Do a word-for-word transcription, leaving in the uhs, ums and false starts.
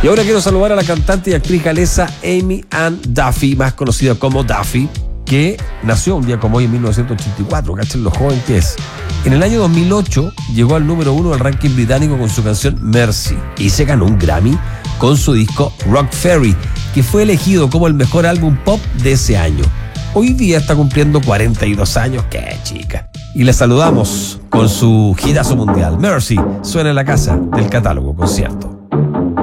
Y ahora quiero saludar a la cantante y actriz galesa Amy Ann Duffy, más conocida como Duffy, que nació un día como hoy en mil novecientos ochenta y cuatro, cachen lo joven que es. En el año dos mil ocho llegó al número uno del ranking británico con su canción Mercy y se ganó un Grammy con su disco Rock Ferry, que fue elegido como el mejor álbum pop de ese año. Hoy día está cumpliendo cuarenta y dos años, qué chica. Y la saludamos con su hitazo mundial. Mercy suena en la casa del Catálogo Concierto.